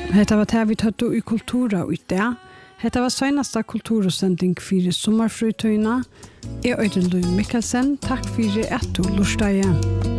Hetta var det vi tatt i kultura og i det. Hetta var seneste kultursending for sommerfrutøyene. Jeg er Øyden Lui Mikkelsen. Takk for at du lurte igjen.